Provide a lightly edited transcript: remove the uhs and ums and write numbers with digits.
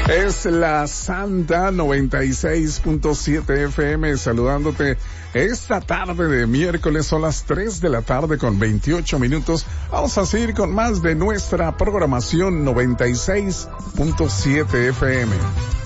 Es la Santa 96.7 FM saludándote esta tarde de miércoles. Son las 3 de la tarde con 28 minutos. Vamos a seguir con más de nuestra programación 96.7 FM.